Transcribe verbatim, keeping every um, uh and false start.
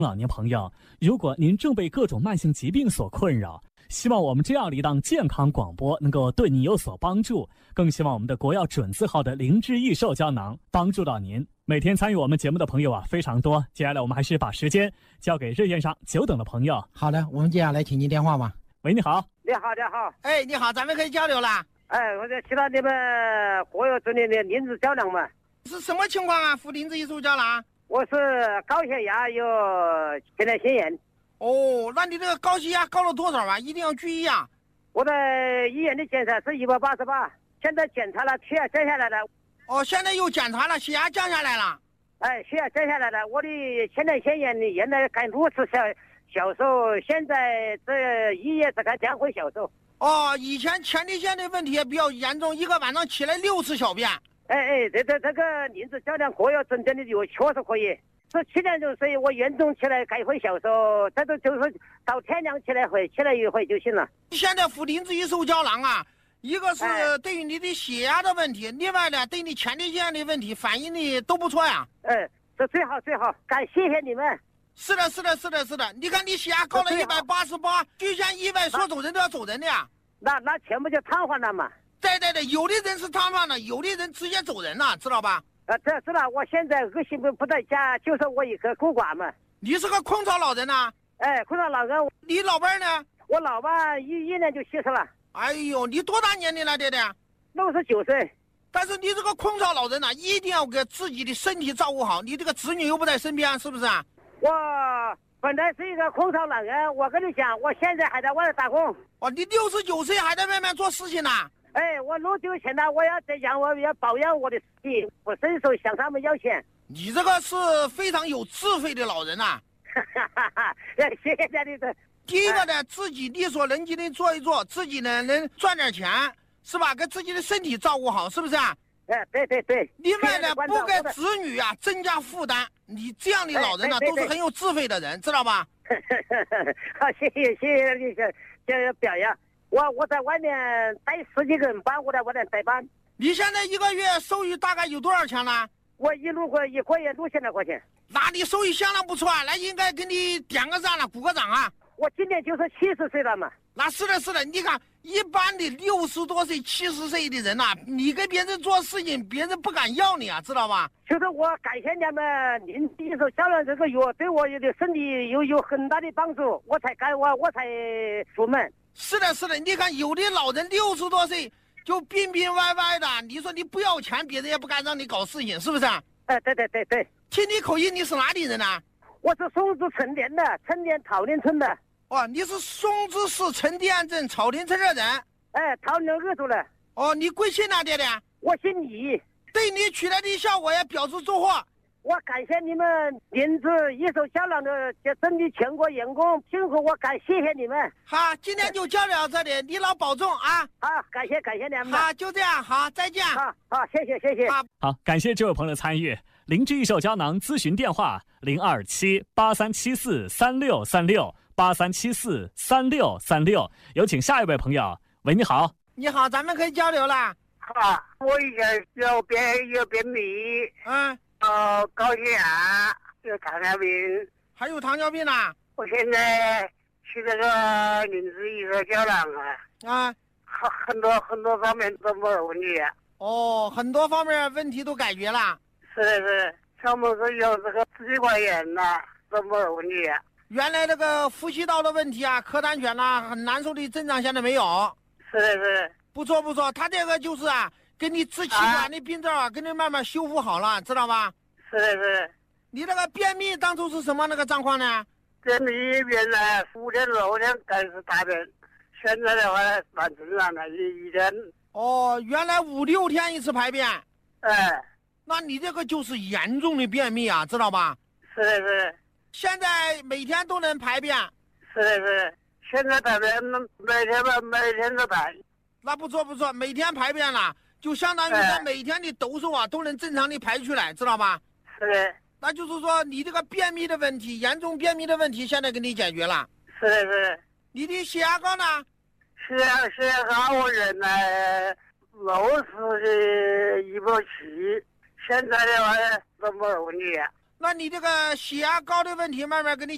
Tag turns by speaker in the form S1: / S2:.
S1: 老年朋友，如果您正被各种慢性疾病所困扰，希望我们这样的一档健康广播能够对你有所帮助，更希望我们的国药准字号的灵芝益寿胶囊帮助到您。每天参与我们节目的朋友啊非常多，接下来我们还是把时间交给热线上久等的朋友。
S2: 好的，我们接下来请您电话吧。
S1: 喂，你好。
S3: 你好，你好。
S2: 哎，你好，咱们可以交流了。
S3: 哎，我在听到你们国药准的灵芝胶囊嘛。
S2: 是什么情况啊？服灵芝益寿胶囊？
S3: 我是高血压，有前列腺炎。
S2: 哦，那你这个高血压高了多少啊？一定要注意啊！
S3: 我在医院的检查是一百八十八，现在检查了，血压降下来了。
S2: 哦，现在又检查了，血压降下来了。
S3: 哎，血压降下来了。我的前列腺炎原来看如此小小手，现在这一夜只看将会小手。
S2: 哦，以前前列腺的问题也比较严重，一个晚上起来六次小便。
S3: 哎哎，这这这个灵芝胶囊国药真正的药确实可以。是七点钟睡，我严重起来该会小手，这都就是到天亮起来会，起来一会就行了。
S2: 现在服灵芝益寿胶囊啊，一个是对于你的血压的问题，哎、另外呢，对你前列腺的问题反应的都不错呀。
S3: 哎，这最好最好，感谢谢你们。
S2: 是的，是的，是的，是的。你看你血压高了一百八十八，就像意外说走人都要走人的呀。
S3: 那那全部就瘫痪了嘛。
S2: 对对对，有的人是瘫痪了，有的人直接走人了，知道吧？
S3: 啊，这知道。我现在恶心不不在家，就是我一个孤寡嘛。
S2: 你是个空巢老人呐、啊？
S3: 哎，空巢老人。
S2: 你老伴呢？
S3: 我老伴一一年就去世了。
S2: 哎呦，你多大年龄了，爹爹？
S3: 六十九岁。
S2: 但是你这个空巢老人呐、啊，一定要给自己的身体照顾好。你这个子女又不在身边，是不是啊？
S3: 我本来是一个空巢老人，我跟你讲，我现在还在外面打工。
S2: 哦，你六十九岁还在外面做事情呢？
S3: 哎，我入九钱了，我要在养，我要保养我的身体，我伸手向他们要钱。
S2: 你这个是非常有智慧的老人呐、啊！
S3: 哈哈哈！谢谢你的。
S2: 第一个呢，自己力所能及的做一做，自己呢能赚点钱，是吧？给自己的身体照顾好，是不是啊？
S3: 哎，对对对。
S2: 另外呢，不给子女啊增加负担。你这样的老人呢、啊，都是很有智慧的人，知道吧？
S3: 好，谢谢谢谢你这这表扬。我我在外面带十几个人班，我在外面带班。
S2: 你现在一个月收入大概有多少钱呢？
S3: 我一路过一个月六千来块钱。
S2: 那你收益相当不错啊，那应该给你点个赞了，鼓个掌啊！
S3: 我今年就是七十岁了嘛。
S2: 那是的，是的，你看一般的六十多岁、七十岁的人呐、啊，你给别人做事情，别人不敢要你啊，知道吧？
S3: 就是我感谢你们灵芝益寿胶囊这个药对我的身体有有很大的帮助，我才敢我我才出门。
S2: 是的，是的，你看有的老人六十多岁就病病歪歪的，你说你不要钱，别人也不敢让你搞事情，是不是？
S3: 哎，对对对对。
S2: 听你口音，你是哪里人呢、啊？
S3: 我是松枝陈店的，陈店桃林村的。
S2: 哦，你是松枝市陈店镇草林村的人。
S3: 哎，桃林二组的。
S2: 哦，你贵姓呢，爹爹？
S3: 我姓李。
S2: 对你取来的效果也表示祝贺。
S3: 我感谢你们灵芝益寿胶囊的整体全国员工，辛苦我感谢谢你们。
S2: 好，今天就交流到这里，你老保重啊！
S3: 好，感谢感谢你们。
S2: 好，就这样，好，再见。
S3: 好，好，谢谢谢谢。
S2: 好，
S1: 好，感谢这位朋友的参与。灵芝益寿胶囊咨询电话零二七八三七四三六三六八三七四三六三六，有请下一位朋友。喂，你好。
S2: 你好，咱们可以交流了。
S3: 好，我以前有便有便秘，
S2: 嗯，
S3: 呃，高血压，有糖尿病，
S2: 还有糖尿病呢、啊。
S3: 我现在吃这个灵芝益寿胶囊啊，
S2: 啊，
S3: 很很多很多方面都没有问题、啊。
S2: 哦，很多方面问题都解决了。
S3: 是的是，像我们说有这个支气管炎呐、啊，都没有问题、啊。
S2: 原来那个呼吸道的问题啊，咳痰喘呐，很难受的症状现在没有。
S3: 是的是，
S2: 不错不错，他这个就是啊，给你支气管的病症啊，给你慢慢修复好了，知道吧？
S3: 是的是。
S2: 你那个便秘当初是什么那个状况呢？
S3: 便秘原来五天六天开始大便，现在的话蛮正常的，一一天。
S2: 哦，原来五六天一次排便。
S3: 哎。
S2: 那你这个就是严重的便秘啊，知道吧？
S3: 是的是。
S2: 现在每天都能排便。
S3: 是的是。现在排便每天吧，每天都排。
S2: 那不错不错，每天排便了，就相当于说每天的毒素啊都能正常的排出来，知道吧？
S3: 是的。
S2: 那就是说你这个便秘的问题，严重便秘的问题，现在给你解决了。
S3: 是的是。
S2: 你的血压高呢？
S3: 血压血压高，我原来六十的一百七。现在的话都没有问题、啊。
S2: 那你这个血压高的问题慢慢给你